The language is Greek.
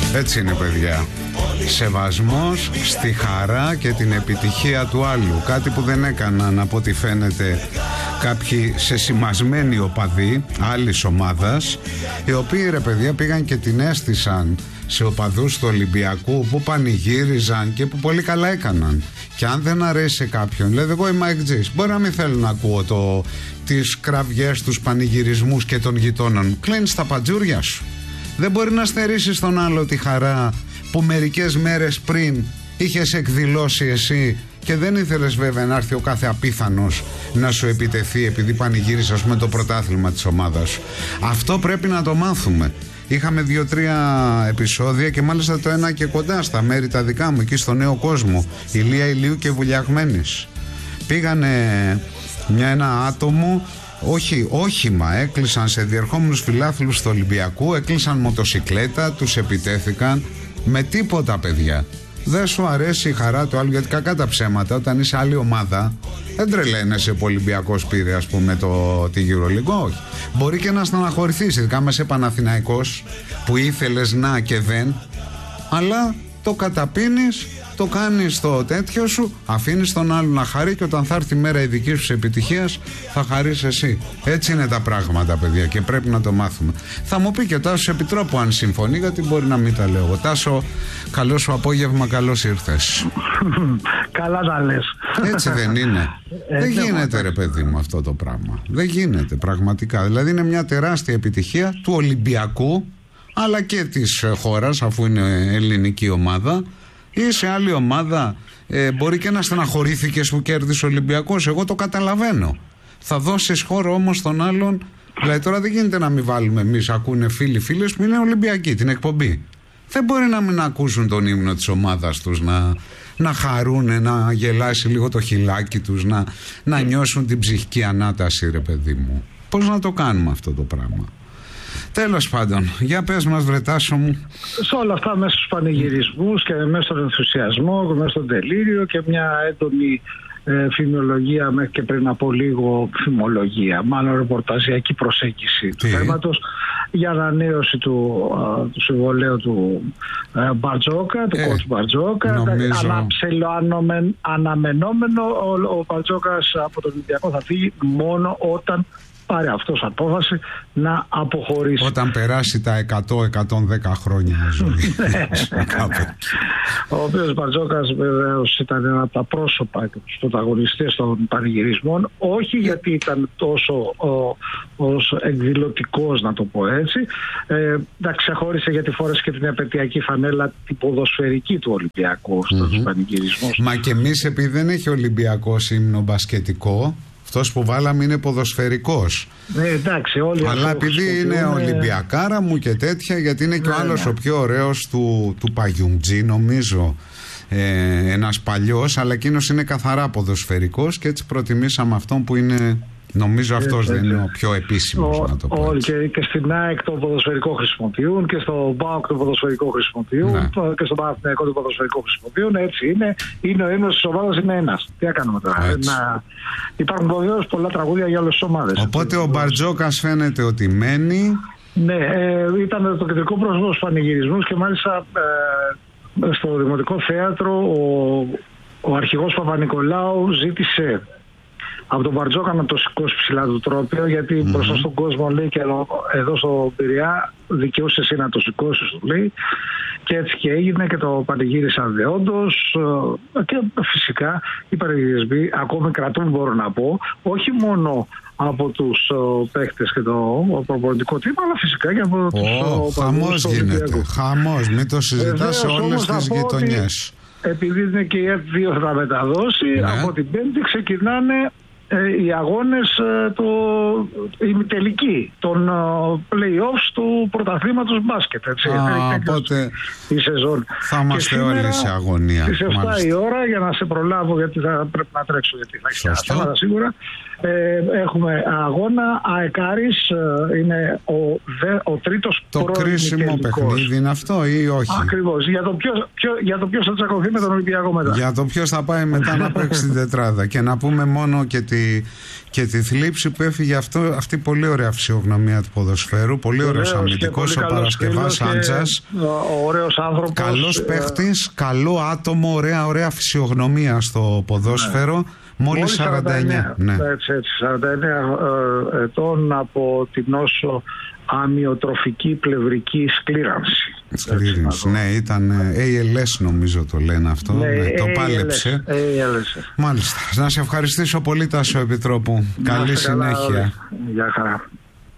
Έτσι είναι, παιδιά. Σεβασμός στη χαρά και την επιτυχία του άλλου. Κάτι που δεν έκαναν, από ό,τι φαίνεται, κάποιοι σεσημασμένοι οπαδοί άλλης ομάδας, οι οποίοι, ρε παιδιά, πήγαν και την έστησαν σε οπαδούς του Ολυμπιακού, που πανηγύριζαν και που πολύ καλά έκαναν. Και αν δεν αρέσει σε κάποιον, δηλαδή, εγώ είμαι αεκτζής, μπορεί να μην θέλω να ακούω τις κραυγές, τους πανηγυρισμούς και των γειτόνων. Κλείνεις τα παντζούρια σου. Δεν μπορεί να στερήσεις τον άλλο τη χαρά που μερικές μέρες πριν είχες εκδηλώσει εσύ και δεν ήθελες βέβαια να έρθει ο κάθε απίθανος να σου επιτεθεί επειδή πανηγύρισε, ας πούμε, το πρωτάθλημα της ομάδας σου. Αυτό πρέπει να το μάθουμε. Είχαμε 2-3 επεισόδια και μάλιστα το ένα και κοντά στα μέρη τα δικά μου, εκεί στο Νέο Κόσμο, Ηλία Ηλίου και Βουλιαγμένης. Πήγανε ένα άτομο, όχημα, έκλεισαν σε διερχόμενους φιλάθλους του Ολυμπιακού, έκλεισαν μοτοσικλέτα, τους επιτέθηκαν με τίποτα, παιδιά. Δεν σου αρέσει η χαρά του άλλου, γιατί κακά τα ψέματα, όταν είσαι άλλη ομάδα, δεν τρελαίνεσαι που ο Ολυμπιακός πήρε, ας πούμε, τη EuroLeague. Όχι. Μπορεί και να στεναχωρηθείς, ειδικά με σε Παναθηναϊκός που ήθελες να και δεν, αλλά το καταπίνεις, το κάνεις το τέτοιο σου, αφήνεις τον άλλο να χαρεί και όταν θα έρθει η μέρα η δική σου επιτυχίας θα χαρείς εσύ. Έτσι είναι τα πράγματα, παιδιά, και πρέπει να το μάθουμε. Θα μου πει και ο Τάσος Επιτρόπου αν συμφωνεί, γιατί μπορεί να μην τα λέω εγώ. Τάσο, καλό σου απόγευμα, καλώς ήρθες. Καλά τα λες. Έτσι δεν είναι? Δεν γίνεται, ρε παιδί μου, αυτό το πράγμα. Δεν γίνεται πραγματικά. Δηλαδή είναι μια τεράστια επιτυχία του Ολυμπιακού, αλλά και της χώρας, αφού είναι ελληνική ομάδα. Ή σε άλλη ομάδα μπορεί και να στεναχωρήθηκες που κέρδισε ο Ολυμπιακός. Εγώ το καταλαβαίνω. Θα δώσεις χώρο όμως στον άλλον. Δηλαδή τώρα δεν γίνεται να μην βάλουμε εμείς, ακούνε φίλοι-φίλες που είναι Ολυμπιακοί, την εκπομπή. Δεν μπορεί να μην ακούσουν τον ύμνο της ομάδας τους, να χαρούνε, να γελάσει λίγο το χιλάκι τους, να νιώσουν την ψυχική ανάταση, ρε παιδί μου. Πώς να το κάνουμε αυτό το πράγμα? Τέλος πάντων, για πες μας, βρε Τάσο μου. Σε όλα αυτά, μέσα στους πανηγυρισμούς και μέσα στον ενθουσιασμό, μέσα στον τελείριο και μια έντονη φημολογία, μέχρι και πριν από λίγο φημολογία, μάλλον ρεπορταζιακή προσέγγιση του θέματος, για ανανέωση του συμβολαίου του Μπαρτζόκα, του coach Μπαρτζόκα. Αναμενόμενο ο Μπαρτζόκας από τον Ολυμπιακό θα φύγει μόνο όταν πάρει αυτός απόφαση να αποχωρήσει. Όταν περάσει τα 100-110 χρόνια ζωή. Ο οποίος Μπαρτζόκας βεβαίως ήταν ένα από τα πρόσωπα και τους πρωταγωνιστές των πανηγυρισμών, όχι γιατί ήταν τόσο εκδηλωτικός, να το πω έτσι. Να ξεχώρισε γιατί φόρεσε και την επαιτειακή φανέλα, την ποδοσφαιρική του Ολυμπιακού στους πανηγυρισμούς. Μα και εμείς, επειδή δεν έχει Ολυμπιακός ύμνο μπασκετικό, αυτός που βάλαμε είναι ποδοσφαιρικός. Εντάξει, όλοι. Αλλά επειδή είναι Ολυμπιακάρα μου και τέτοια, γιατί είναι και ο άλλος ο πιο ωραίος του Παγιουμτζή, νομίζω. Ένας παλιός, αλλά εκείνος είναι καθαρά ποδοσφαιρικός και έτσι προτιμήσαμε αυτόν που είναι. Νομίζω αυτός δεν είναι ο πιο επίσημος, να το πω. Όλοι και στην ΑΕΚ το ποδοσφαιρικό χρησιμοποιούν και στο ΠΑΟΚ το ποδοσφαιρικό χρησιμοποιούν και στο Παναθηναϊκό το ποδοσφαιρικό χρησιμοποιούν. Έτσι είναι. Είναι ο ύμνος της ομάδας, είναι ένας. Τι θα κάνουμε τώρα? Υπάρχουν βεβαίως πολλά τραγούδια για όλες τις ομάδες. Οπότε ο Μπαρτζόκας φαίνεται ότι μένει. Ναι, ήταν το κεντρικό πρόσωπο στους πανηγυρισμούς και μάλιστα στο Δημοτικό Θέατρο ο αρχηγός Παπα-Νικολάου ζήτησε από τον Μπαρτζόκα να το σηκώσει ψηλά το τρόπαιο, γιατί μπροστά στον κόσμο, λέει, και εδώ στο Πειραιά δικαιούσε εσύ να το σηκώσεις, του λέει. Και έτσι και έγινε και το πανηγύρισαν δεόντως. Και φυσικά οι πανηγυρισμοί ακόμη κρατούν, μπορώ να πω, όχι μόνο από τους παίχτες και το προπονητικό τμήμα, αλλά φυσικά και από τους χαμός γίνεται. Χαμός, μην το συζητάς σε όλες τις γειτονιές. Επειδή είναι και η F2 θα τα μεταδώσει, από την Πέμπτη ξεκινάνε οι αγώνες η τελική των play-offs του πρωταθλήματος μπάσκετ. Οπότε η σεζόν. Θα είμαστε όλοι σε αγωνία. Στις 7 η ώρα, για να σε προλάβω, γιατί θα πρέπει να τρέξω, γιατί θα έχει θέματα σίγουρα. Έχουμε αγώνα Αεκάρης, είναι ο τρίτος το κρίσιμο παιχνίδι είναι αυτό ή όχι? Ακριβώς, για το ποιος θα τσακωθεί με τον Ολυμπιακό μετά. Για το ποιος θα πάει μετά να παίξει την τετράδα. Και να πούμε μόνο και και τη θλίψη που έφυγε αυτή η πολύ ωραία φυσιογνωμία του ποδοσφαίρου. Πολύ ωραίος αμυντικός ο Παρασκευάς Άντζας. Ωραίος άνθρωπος. Καλός παίχτης, καλό άτομο, ωραία φυσιογνωμία στο ποδόσφαιρο. Ναι. Μόλις 49. Ναι. Έτσι, 49 ετών από την όσο αμυοτροφική πλευρική σκλήρανση. Ναι, ήταν ALS νομίζω το λένε αυτό. Ναι, το πάλεψε. ALS. Μάλιστα. Να σε ευχαριστήσω πολύ, Τάσο Επιτρόπου. Καλή συνέχεια. Γεια χαρά.